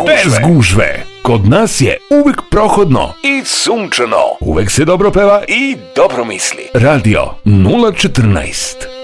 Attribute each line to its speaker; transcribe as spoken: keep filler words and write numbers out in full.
Speaker 1: Bez gužve. Kod nas je uvek prohodno i sunčano. Uvek se dobro peva i dobro misli. Radio nula četrnaest.